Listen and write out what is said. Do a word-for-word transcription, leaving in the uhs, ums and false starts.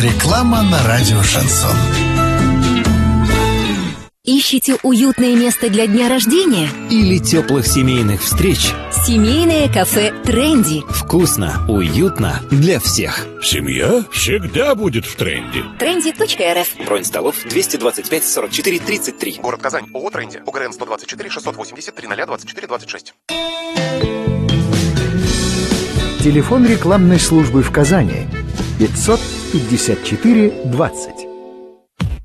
Реклама на радио «Шансон». Ищете уютное место для дня рождения? Или теплых семейных встреч? Семейное кафе «Тренди». Вкусно, уютно для всех. Семья всегда будет в тренде. тренди точка эр эф. Бронь столов двести двадцать пять сорок четыре тридцать три. Город Казань. ООО «Тренди». ОГРН сто двадцать четыре шестьсот восемьдесят три ноль двадцать четыре двадцать шесть. Телефон рекламной службы в Казани пятьсот пятьдесят четыре двадцать.